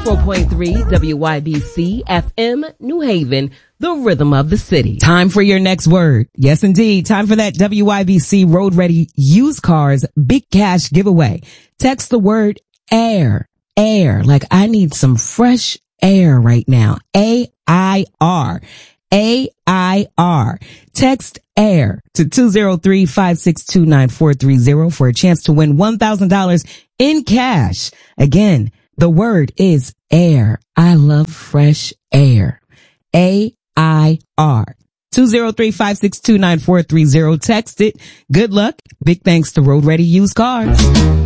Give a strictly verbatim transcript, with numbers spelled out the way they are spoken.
four point three W Y B C F M, New Haven, the rhythm of the city. Time for your next word. Yes, indeed. Time for that W Y B C Road Ready Used Cars Big Cash giveaway. Text the word air, air, like I need some fresh air right now. A I R. A I R. Text air to two zero three, five six two, nine four three zero for a chance to win one thousand dollars in cash. Again, the word is air. I love fresh air. A I R. two zero three, five six two, nine four three zero. Text it. Good luck. Big thanks to Road Ready Used Cars.